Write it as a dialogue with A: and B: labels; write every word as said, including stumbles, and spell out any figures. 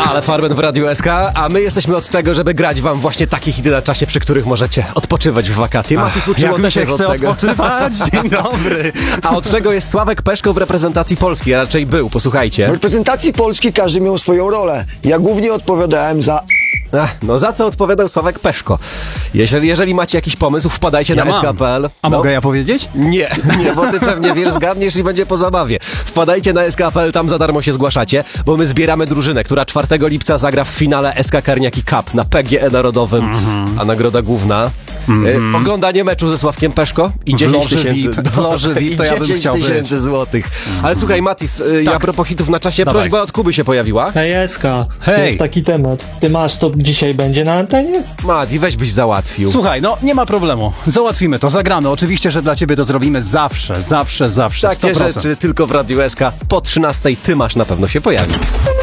A: Ale Farben w Radiu S K, a my jesteśmy od tego, żeby grać wam właśnie takie hity na czasie, przy których możecie odpoczywać w wakacje. Mati uczyło
B: Jak mi
A: też
B: się
A: jest
B: chce
A: od tego.
B: odpoczywać? Dzień dobry.
A: A od czego jest Sławek Peszko w reprezentacji Polski, a raczej był,
C: W
A: posłuchajcie.
C: reprezentacji Polski każdy miał swoją rolę. Ja głównie odpowiadałem za...
A: Ach, no za co odpowiadał Sławek Peszko? Jeżeli, jeżeli macie jakiś pomysł, wpadajcie
B: Ja
A: na
B: mam.
A: S K kropka P L.
B: A
A: No.
B: mogę ja powiedzieć?
A: Nie, nie, bo ty pewnie wiesz, zgadniesz i będzie po zabawie. Wpadajcie na S K kropka P L, tam za darmo się zgłaszacie, bo my zbieramy drużynę, która czwartego lipca zagra w finale S K Karniaki Cup na P G E Narodowym,
B: Mhm.
A: a nagroda główna... Y, oglądanie meczu ze Sławkiem Peszko i
B: W
A: dziesięć
B: loży
A: tysięcy.
B: V I P, w loży V I P
A: I
B: to ja bym
A: dziesięć
B: chciał być.
A: tysięcy złotych. Ale słuchaj, Matis, y,
B: Tak.
A: a propos hitów na czasie,
B: Dawaj.
A: prośba od Kuby się pojawiła.
D: Hej, Eska,
B: Hej.
D: jest taki temat. Ty masz, to dzisiaj będzie na antenie?
A: Mati, weź byś załatwił.
B: Słuchaj, no nie ma problemu. Załatwimy to, zagramy. Oczywiście, że dla ciebie to zrobimy zawsze, zawsze, zawsze.
A: Takie
B: sto procent.
A: rzeczy tylko w Radiu S K. Po trzynastej ty masz na pewno się pojawi.